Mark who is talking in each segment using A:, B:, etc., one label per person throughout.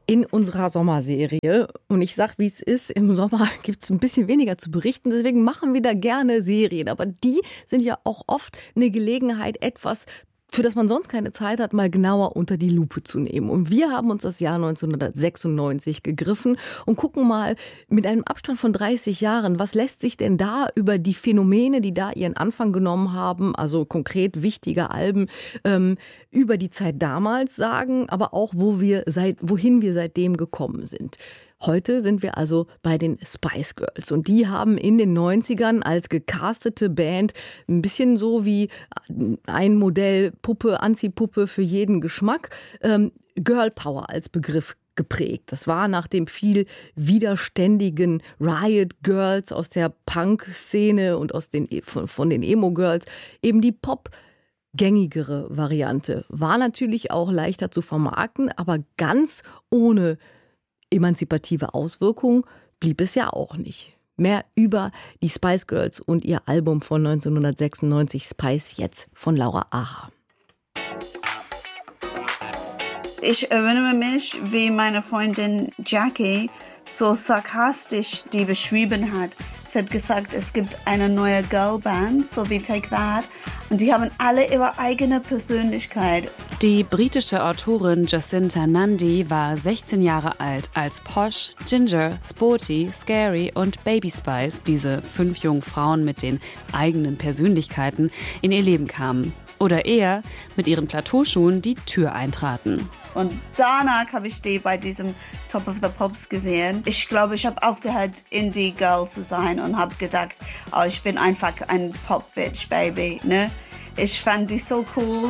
A: in unserer Sommerserie. Und ich sag, wie es ist, im Sommer gibt es ein bisschen weniger zu berichten. Deswegen machen wir da gerne Serien. Aber die sind ja auch oft eine Gelegenheit, etwas, für das man sonst keine Zeit hat, mal genauer unter die Lupe zu nehmen. Und wir haben uns das Jahr 1996 gegriffen und gucken mal mit einem Abstand von 30 Jahren, was lässt sich denn da über die Phänomene, die da ihren Anfang genommen haben, also konkret wichtige Alben, über die Zeit damals sagen, aber auch wohin wir seitdem gekommen sind. Heute sind wir also bei den Spice Girls und die haben in den 90ern als gecastete Band ein bisschen so wie ein Modell Puppe, Anziehpuppe für jeden Geschmack, Girl Power als Begriff geprägt. Das war nach dem viel widerständigen Riot Girls aus der Punk-Szene und von den Emo-Girls eben die gängigere Variante. War natürlich auch leichter zu vermarkten, aber ganz ohne emanzipative Auswirkungen blieb es ja auch nicht. Mehr über die Spice Girls und ihr Album von 1996 Spice jetzt von Laura Aha.
B: Ich erinnere mich, wie meine Freundin Jackie so sarkastisch die beschrieben hat. Sie hat gesagt, es gibt eine neue Girlband, so wie Take That, und die haben alle ihre eigene Persönlichkeit.
C: Die britische Autorin Jacinta Nundy war 16 Jahre alt, als Posh, Ginger, Sporty, Scary und Baby Spice, diese 5 jungen Frauen mit den eigenen Persönlichkeiten, in ihr Leben kamen. Oder eher mit ihren Plateauschuhen die Tür eintraten.
B: Und danach habe ich die bei diesem Top of the Pops gesehen. Ich glaube, ich habe aufgehört, Indie-Girl zu sein und habe gedacht, oh, ich bin einfach ein Pop-Bitch, Baby. Ne? Ich fand die so cool.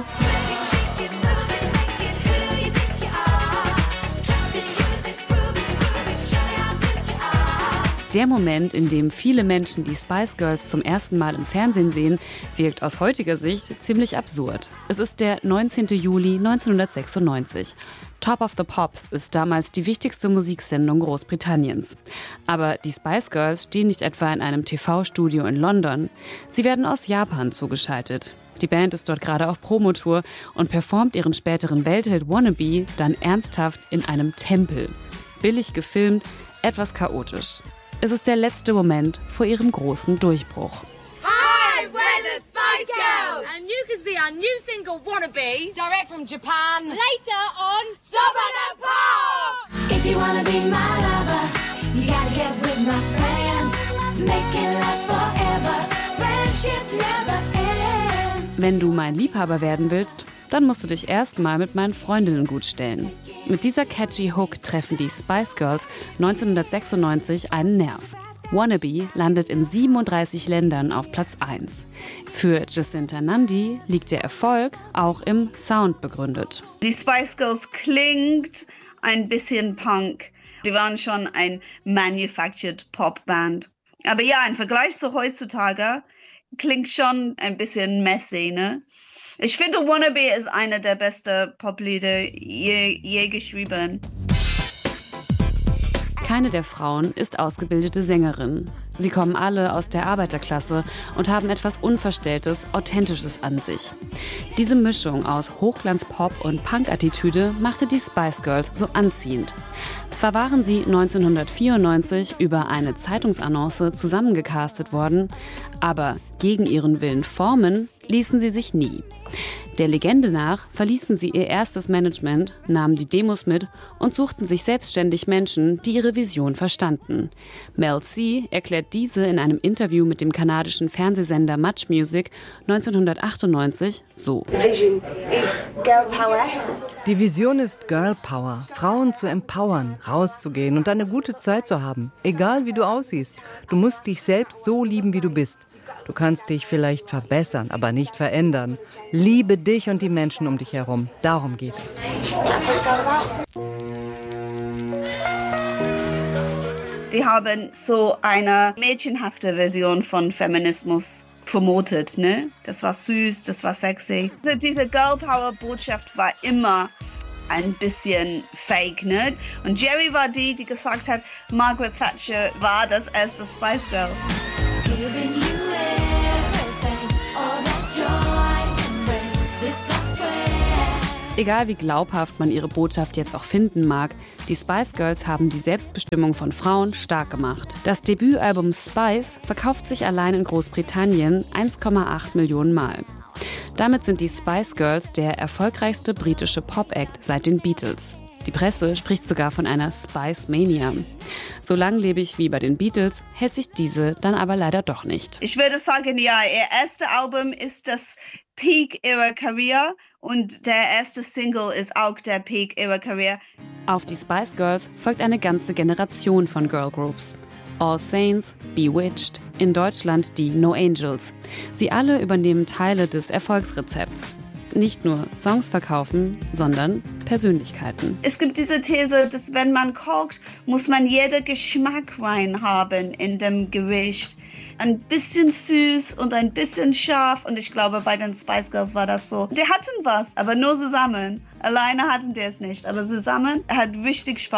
C: Der Moment, in dem viele Menschen die Spice Girls zum ersten Mal im Fernsehen sehen, wirkt aus heutiger Sicht ziemlich absurd. Es ist der 19. Juli 1996. Top of the Pops ist damals die wichtigste Musiksendung Großbritanniens. Aber die Spice Girls stehen nicht etwa in einem TV-Studio in London. Sie werden aus Japan zugeschaltet. Die Band ist dort gerade auf Promotour und performt ihren späteren Welthit Wannabe dann ernsthaft in einem Tempel. Billig gefilmt, etwas chaotisch. Es ist der letzte Moment vor ihrem großen Durchbruch.
D: Hi, we're the Spice Girls! And you can see our new single Wannabe, direct from Japan, later on Top of the Pops!
E: If you wanna be my lover, you gotta get with my friends. Make it last forever, friendship never ends.
C: Wenn du mein Liebhaber werden willst, dann musst du dich erstmal mit meinen Freundinnen gut stellen. Mit dieser catchy Hook treffen die Spice Girls 1996 einen Nerv. Wannabe landet in 37 Ländern auf Platz 1. Für Jacinta Nundy liegt der Erfolg auch im Sound begründet.
B: Die Spice Girls klingt ein bisschen Punk. Die waren schon ein manufactured Popband. Aber ja, im Vergleich zu heutzutage klingt schon ein bisschen messy, ne? Ich finde, Wannabe ist einer der besten Poplieder je geschrieben.
C: Keine der Frauen ist ausgebildete Sängerin. Sie kommen alle aus der Arbeiterklasse und haben etwas Unverstelltes, Authentisches an sich. Diese Mischung aus Hochglanz-Pop und Punk-Attitüde machte die Spice Girls so anziehend. Zwar waren sie 1994 über eine Zeitungsannonce zusammengecastet worden, aber gegen ihren Willen formen ließen sie sich nie. Der Legende nach verließen sie ihr erstes Management, nahmen die Demos mit und suchten sich selbstständig Menschen, die ihre Vision verstanden. Mel C erklärt diese in einem Interview mit dem kanadischen Fernsehsender Much Music 1998 so.
F: Die Vision ist Girl Power, Frauen zu empowern, rauszugehen und eine gute Zeit zu haben, egal wie du aussiehst. Du musst dich selbst so lieben, wie du bist. Du kannst dich vielleicht verbessern, aber nicht verändern. Liebe dich und die Menschen um dich herum. Darum geht es.
B: Die haben so eine mädchenhafte Version von Feminismus promotet, ne? Das war süß, das war sexy. Diese Girl Power Botschaft war immer ein bisschen fake, ne? Und Jerry war die gesagt hat, Margaret Thatcher war das erste Spice Girl.
C: Egal wie glaubhaft man ihre Botschaft jetzt auch finden mag, die Spice Girls haben die Selbstbestimmung von Frauen stark gemacht. Das Debütalbum Spice verkauft sich allein in Großbritannien 1,8 Millionen Mal. Damit sind die Spice Girls der erfolgreichste britische Pop-Act seit den Beatles. Die Presse spricht sogar von einer Spice Mania. So langlebig wie bei den Beatles hält sich diese dann aber leider doch nicht.
B: Ich würde sagen, ja, ihr erstes Album ist das Peak ihrer Karriere und der erste Single ist auch der Peak ihrer Karriere.
C: Auf die Spice Girls folgt eine ganze Generation von Girlgroups. All Saints, Bewitched, in Deutschland die No Angels. Sie alle übernehmen Teile des Erfolgsrezepts. Nicht nur Songs verkaufen, sondern Persönlichkeiten.
B: Es gibt diese These, dass wenn man kocht, muss man jeden Geschmack rein haben in dem Gericht. Ein bisschen süß und ein bisschen scharf. Und ich glaube, bei den Spice Girls war das so. Die hatten was, aber nur zusammen. Alleine hatten die es nicht. Aber zusammen hat richtig Spaß